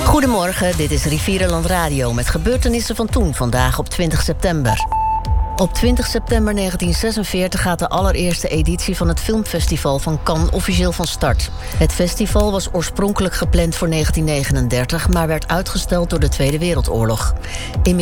Goedemorgen, dit is Rivierenland Radio met gebeurtenissen van toen, vandaag op 20 september. Op 20 september 1946 gaat de allereerste editie van het filmfestival van Cannes officieel van start. Het festival was oorspronkelijk gepland voor 1939, maar werd uitgesteld door de Tweede Wereldoorlog.